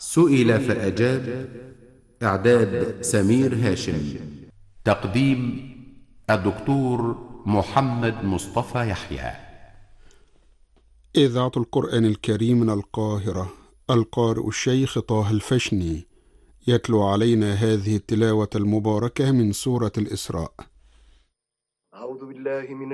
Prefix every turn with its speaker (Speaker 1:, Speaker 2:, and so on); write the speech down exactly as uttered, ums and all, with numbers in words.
Speaker 1: سئل فأجاب. إعداد سمير هاشم. تقديم الدكتور محمد مصطفى يحيى.
Speaker 2: إذاعة القرآن الكريم من القاهرة. القارئ الشيخ طه الفشني يتلو علينا هذه التلاوة المباركة من سورة الإسراء.
Speaker 3: أعوذ بالله من